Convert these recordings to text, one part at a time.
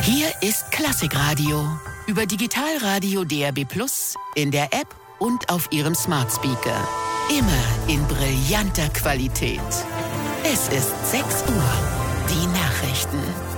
Hier ist Klassikradio. Über Digitalradio DAB+, in der App und auf Ihrem Smart Speaker. Immer in brillanter Qualität. Es ist 6 Uhr. Die Nachrichten.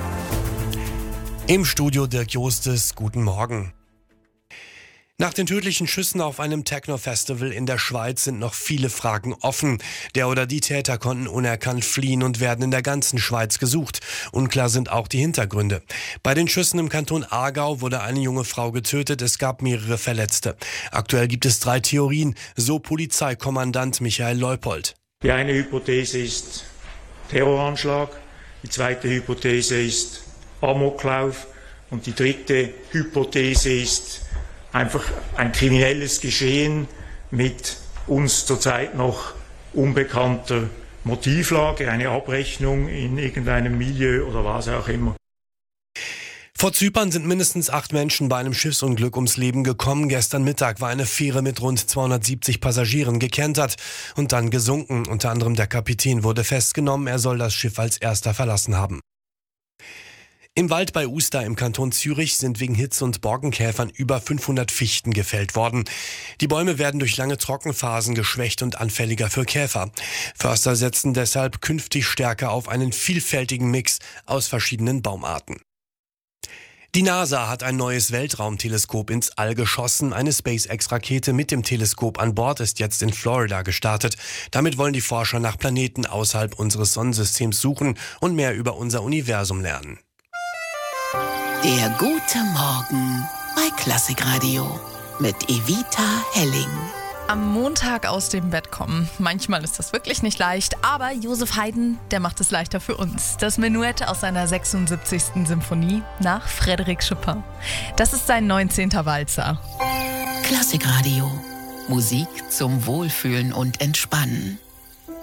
Im Studio Dirk Jostes, guten Morgen. Nach den tödlichen Schüssen auf einem Techno-Festival in der Schweiz sind noch viele Fragen offen. Der oder die Täter konnten unerkannt fliehen und werden in der ganzen Schweiz gesucht. Unklar sind auch die Hintergründe. Bei den Schüssen im Kanton Aargau wurde eine junge Frau getötet, es gab mehrere Verletzte. Aktuell gibt es 3 Theorien, so Polizeikommandant Michael Leupold. Die eine Hypothese ist Terroranschlag, die zweite Hypothese ist Amoklauf und die dritte Hypothese ist einfach ein kriminelles Geschehen mit uns zurzeit noch unbekannter Motivlage, eine Abrechnung in irgendeinem Milieu oder was auch immer. Vor Zypern sind mindestens 8 Menschen bei einem Schiffsunglück ums Leben gekommen. Gestern Mittag war eine Fähre mit rund 270 Passagieren gekentert und dann gesunken. Unter anderem der Kapitän wurde festgenommen. Er soll das Schiff als erster verlassen haben. Im Wald bei Uster im Kanton Zürich sind wegen Hitze und Borkenkäfern über 500 Fichten gefällt worden. Die Bäume werden durch lange Trockenphasen geschwächt und anfälliger für Käfer. Förster setzen deshalb künftig stärker auf einen vielfältigen Mix aus verschiedenen Baumarten. Die NASA hat ein neues Weltraumteleskop ins All geschossen. Eine SpaceX-Rakete mit dem Teleskop an Bord ist jetzt in Florida gestartet. Damit wollen die Forscher nach Planeten außerhalb unseres Sonnensystems suchen und mehr über unser Universum lernen. Der gute Morgen bei Klassikradio mit Evita Helling. Am Montag aus dem Bett kommen. Manchmal ist das wirklich nicht leicht, aber Joseph Haydn, der macht es leichter für uns. Das Menuett aus seiner 76. Symphonie nach Frédéric Chopin. Das ist sein 19. Walzer. Klassikradio. Musik zum Wohlfühlen und Entspannen.